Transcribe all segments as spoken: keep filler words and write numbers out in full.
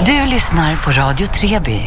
Du lyssnar på Radio Treby.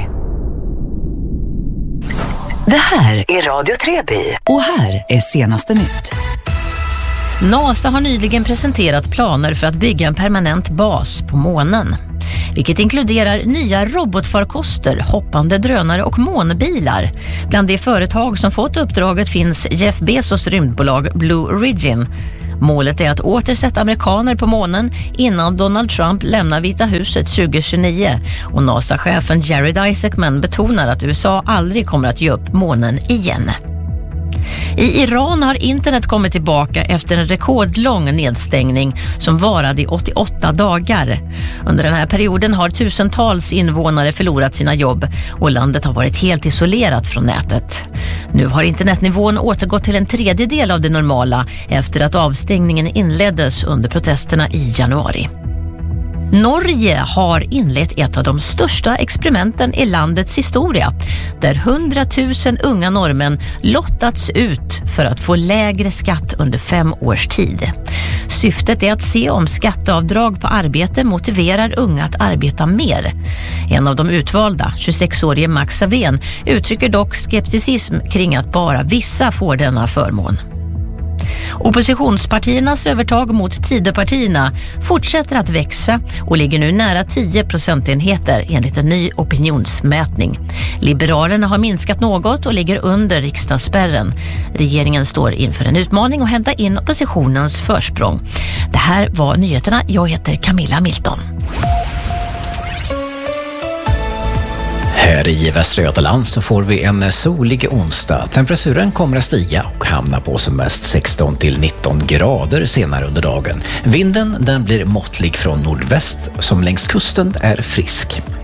Det här är Radio Treby och här är senaste nytt. NASA har nyligen presenterat planer för att bygga en permanent bas på månen, vilket inkluderar nya robotfarkoster, hoppande drönare och månbilar. Bland de företag som fått uppdraget finns Jeff Bezos rymdbolag Blue Origin. Målet är att återsätta amerikaner på månen innan Donald Trump lämnar Vita huset tjugo tjugonio, och NASA-chefen Jared Isaacman betonar att U S A aldrig kommer att ge upp månen igen. I Iran har internet kommit tillbaka efter en rekordlång nedstängning som varade i åttioåtta dagar. Under den här perioden har tusentals invånare förlorat sina jobb och landet har varit helt isolerat från nätet. Nu har internetnivån återgått till en tredjedel av det normala efter att avstängningen inleddes under protesterna i januari. Norge har inlett ett av de största experimenten i landets historia, där hundratusen unga norrmän lottats ut för att få lägre skatt under fem års tid. Syftet är att se om skatteavdrag på arbete motiverar unga att arbeta mer. En av de utvalda, tjugosex-årige Max Saven, uttrycker dock skepticism kring att bara vissa får denna förmån. Oppositionspartiernas övertag mot Tidöpartierna fortsätter att växa och ligger nu nära tio procentenheter enligt en ny opinionsmätning. Liberalerna har minskat något och ligger under riksdagsspärren. Regeringen står inför en utmaning att hämta in oppositionens försprång. Det här var nyheterna. Jag heter Camilla Milton. Här i Västra Götaland så får vi en solig onsdag. Temperaturen kommer att stiga och hamna på som mest sexton till nitton grader senare under dagen. Vinden den blir måttlig från nordväst som längs kusten är frisk.